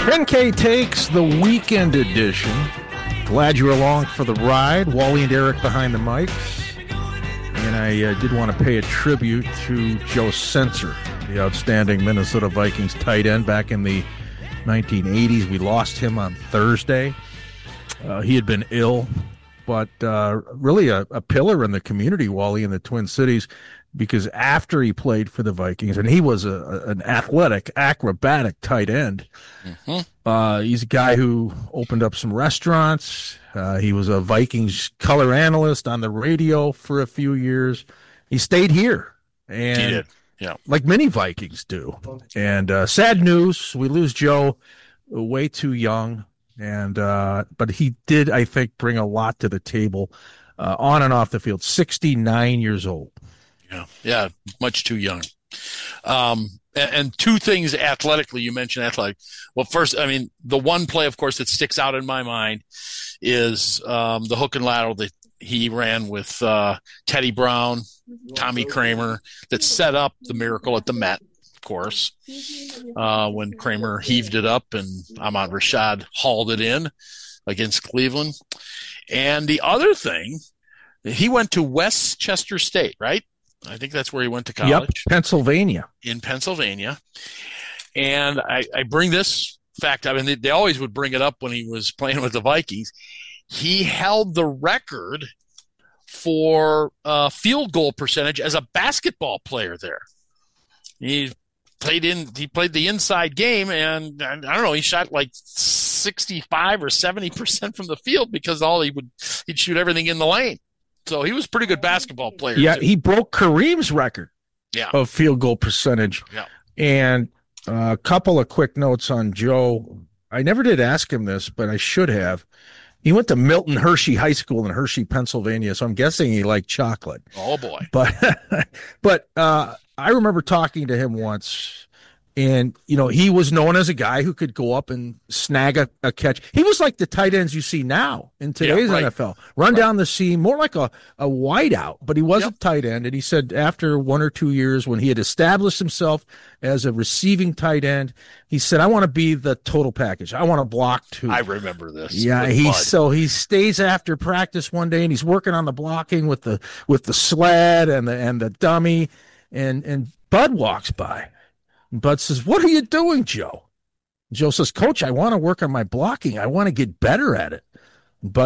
10K Takes, the weekend edition. Glad you're along for the ride. Wally and Eric behind the mics. And I did want to pay a tribute to Joe Senser, the outstanding Minnesota Vikings tight end back in the 1980s. We lost him on Thursday. He had been ill, but really a pillar in the community, Wally, in the Twin Cities, because after he played for the Vikings, and he was an athletic, acrobatic tight end. Mm-hmm. He's a guy who opened up some restaurants. He was a Vikings color analyst on the radio for a few years. He stayed here. And he did, yeah, like many Vikings do. And sad news, we lose Joe way too young. And but he did, I think, bring a lot to the table on and off the field. 69 years old. Yeah, much too young. And two things athletically, you mentioned athletic. Well, first, I mean, the one play, of course, that sticks out in my mind is the hook and lateral that he ran with Teddy Brown, Tommy Kramer, that set up the miracle at the Met, of course, when Kramer heaved it up and Ahmad Rashad hauled it in against Cleveland. And the other thing, he went to Westchester State, right? I think that's where he went to college. Yep, Pennsylvania. In Pennsylvania. And I bring this fact, I mean, they always would bring it up when he was playing with the Vikings. He held the record for field goal percentage as a basketball player there. He played the inside game, and I don't know, he shot like 65 or 70% from the field because he'd shoot everything in the lane. So he was a pretty good basketball player. Yeah, too. He broke Kareem's record of field goal percentage. Yeah. And a couple of quick notes on Joe. I never did ask him this, but I should have. He went to Milton Hershey High School in Hershey, Pennsylvania, so I'm guessing he liked chocolate. Oh, boy. But I remember talking to him once, and, you know, he was known as a guy who could go up and snag a catch. He was like the tight ends you see now in today's NFL. Run down the seam, more like a wideout, but he was a tight end. And he said after 1 or 2 years, when he had established himself as a receiving tight end, he said, I want to be the total package. I want to block too. I remember this. Yeah, he stays after practice one day, and he's working on the blocking with the sled and the dummy, and Bud walks by. Bud says, what are you doing, Joe? Joe says, Coach, I want to work on my blocking. I want to get better at it. Bud